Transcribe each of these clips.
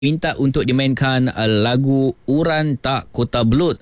minta untuk dimainkan lagu Uran Tak Kota Belud.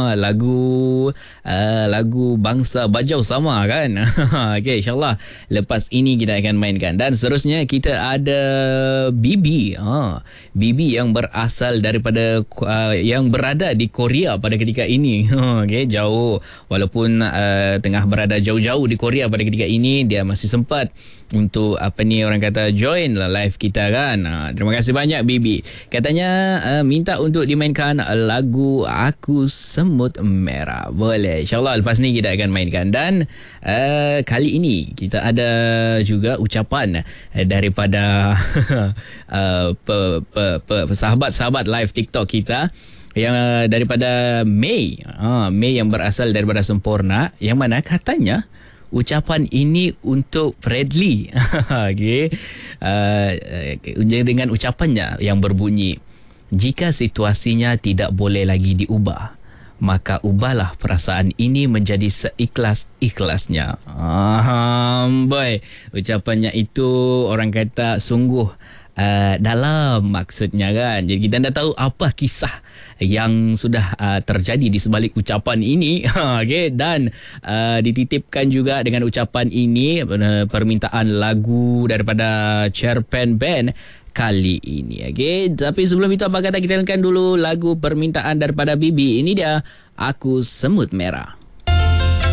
Lagu bangsa Bajau Sama kan. Okey, insyaAllah lepas ini kita akan mainkan. Dan seterusnya kita ada Bibi. Bibi yang berasal daripada yang berada di Korea pada ketika ini. Okey, jauh. Walaupun tengah berada jauh-jauh di Korea pada ketika ini, dia masih sempat untuk orang kata join live kita kan. Terima kasih banyak Bibi. Katanya minta untuk dimainkan lagu Aku Semut Merah. Boleh, InsyaAllah lepas ni kita akan mainkan. Dan kali ini kita ada juga ucapan daripada sahabat-sahabat live TikTok kita yang daripada May. May yang berasal daripada Semporna, yang mana katanya ucapan ini untuk Bradley. Okay. Dengan ucapannya yang berbunyi, jika situasinya tidak boleh lagi diubah, maka ubahlah perasaan ini menjadi seikhlas-ikhlasnya. Boy, ucapannya itu orang kata sungguh dalam maksudnya kan. Jadi kita dah tahu apa kisah yang sudah terjadi di sebalik ucapan ini. Okay. Dan dititipkan juga dengan ucapan ini permintaan lagu daripada Cerpen Band kali ini. Okay. Tapi sebelum itu, apa kata kita dengarkan dulu lagu permintaan daripada Bibi. Ini dia Aku Semut Merah.